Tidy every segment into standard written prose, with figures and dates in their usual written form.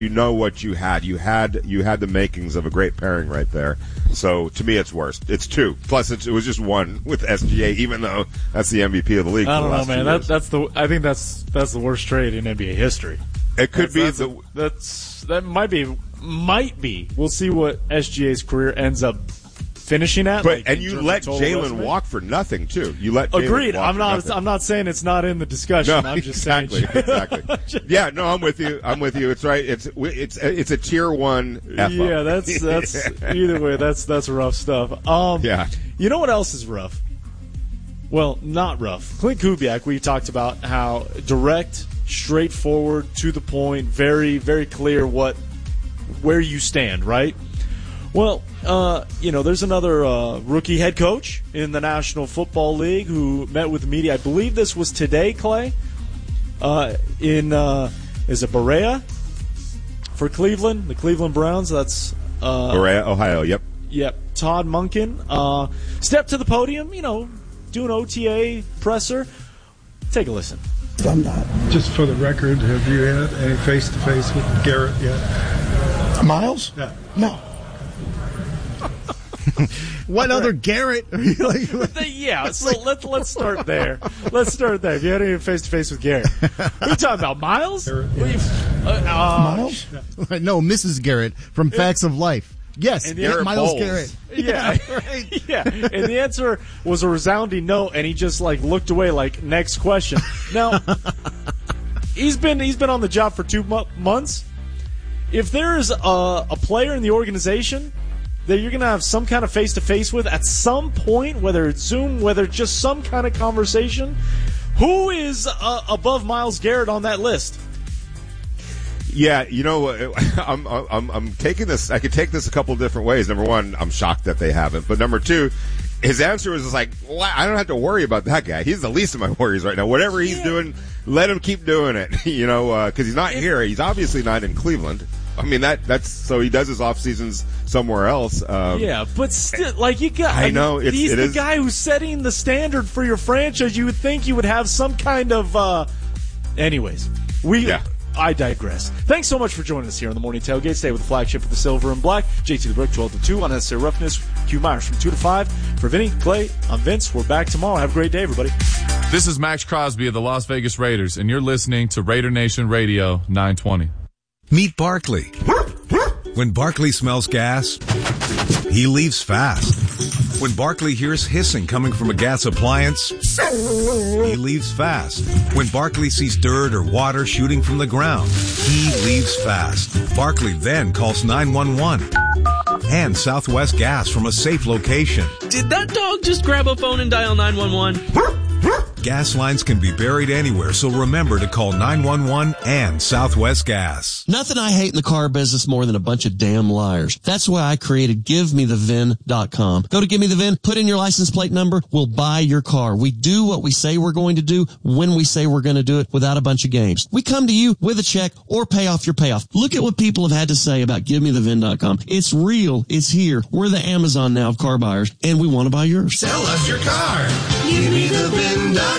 You know what you had. You had the makings of a great pairing right there. So to me, it's worse. It's 2. Plus, it was just 1 with SGA, even though that's the MVP of the league. I don't know, man. I think that's the worst trade in NBA history. It could be that might be. We'll see what SGA's career ends up finishing at. But and you let Jalen walk for nothing too. You let agreed. Jalen walk I'm not saying it's not in the discussion. No, I'm just exactly. Yeah, no, I'm with you. It's right. It's a tier 1 F yeah, up. that's either way. That's rough stuff. Yeah. You know what else is rough? Well, not rough. Clint Kubiak. We talked about how direct, straightforward, to the point, very, very clear where you stand. Right. Well, there's another rookie head coach in the National Football League who met with the media. I believe this was today, Clay, is it Berea for Cleveland, the Cleveland Browns? That's Berea, Ohio, yep. Yep, Todd Monken stepped to the podium, do an OTA presser. Take a listen. I'm not. Just for the record, have you had any face-to-face with Garrett yet? Miles? Yeah. No. What other Garrett? Yeah, so let's start there. Let's start there. If you had any face-to-face with Garrett. What are you talking about, Miles? Miles? No, Mrs. Garrett from Facts of Life. Yes, Miles Garrett. Yeah, right. Yeah. And the answer was a resounding no, and he just looked away next question. Now, he's been on the job for 2 months. If there's a player in the organization that you're going to have some kind of face-to-face with at some point, whether it's Zoom, whether it's just some kind of conversation, who is above Myles Garrett on that list? Yeah, I'm taking this. I could take this a couple different ways. Number one, I'm shocked that they haven't. But number two, his answer was I don't have to worry about that guy. He's the least of my worries right now. Whatever he's doing, let him keep doing it. Because he's not here. He's obviously not in Cleveland. I mean, that's so he does his off seasons somewhere else. Yeah, but still, you got. I know he's the guy who's setting the standard for your franchise. You would think you would have some kind of. Anyways, I digress. Thanks so much for joining us here on the Morning Tailgate. Stay with the flagship of the Silver and Black. JT the Brick, 12 to 2. Unnecessary Roughness. Q Myers from 2 to 5. For Vinny, Clay, I'm Vince. We're back tomorrow. Have a great day, everybody. This is Max Crosby of the Las Vegas Raiders, and you're listening to Raider Nation Radio 920. Meet Barkley. When Barkley smells gas, he leaves fast. When Barkley hears hissing coming from a gas appliance, he leaves fast. When Barkley sees dirt or water shooting from the ground, he leaves fast. Barkley then calls 911 and Southwest Gas from a safe location. Did that dog just grab a phone and dial 911? Gas lines can be buried anywhere, so remember to call 911 and Southwest Gas. Nothing I hate in the car business more than a bunch of damn liars. That's why I created GiveMeTheVIN.com. Go to Give Me the VIN, put in your license plate number, we'll buy your car. We do what we say we're going to do when we say we're going to do it without a bunch of games. We come to you with a check or pay off your payoff. Look at what people have had to say about GiveMeTheVIN.com. It's real. It's here. We're the Amazon now of car buyers, and we want to buy yours. Sell us your car. GiveMeTheVIN.com.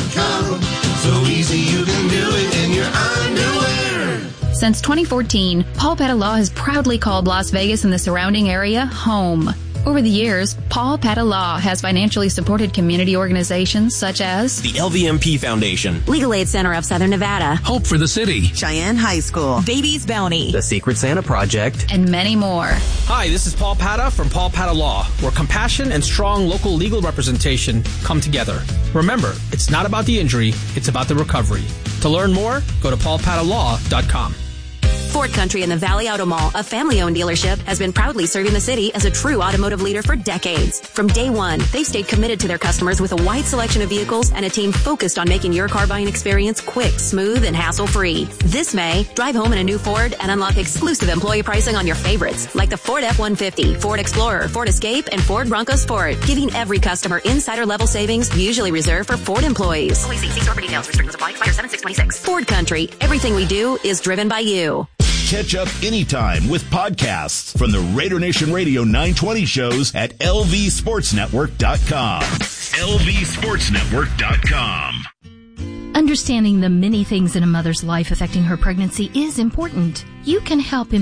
So easy you can do it in your underwear. Since 2014, Paul Petta Law has proudly called Las Vegas and the surrounding area home. Over the years, Paul Petta Law has financially supported community organizations such as the LVMP Foundation, Legal Aid Center of Southern Nevada, Hope for the City, Cheyenne High School, Baby's Bounty, the Secret Santa Project, and many more. Hi, this is Paul Petta from Paul Petta Law, where compassion and strong local legal representation come together. Remember, it's not about the injury, it's about the recovery. To learn more, go to paulpattalaw.com. Ford Country in the Valley Auto Mall, a family-owned dealership, has been proudly serving the city as a true automotive leader for decades. From day one, they've stayed committed to their customers with a wide selection of vehicles and a team focused on making your car buying experience quick, smooth, and hassle-free. This May, drive home in a new Ford and unlock exclusive employee pricing on your favorites, like the Ford F-150, Ford Explorer, Ford Escape, and Ford Bronco Sport, giving every customer insider-level savings usually reserved for Ford employees. Only see store for details. Restrictions apply. Expire 7/6/26. Ford Country. Everything we do is driven by you. Catch up anytime with podcasts from the Raider Nation Radio 920 shows at lvsportsnetwork.com. lvsportsnetwork.com. Understanding the many things in a mother's life affecting her pregnancy is important. You can help